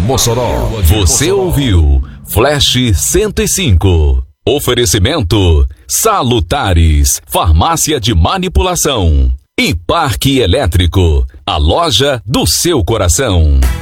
Mossoró. Você ouviu Flash 105. Oferecimento Salutares, farmácia de manipulação. E Parque Elétrico, a loja do seu coração.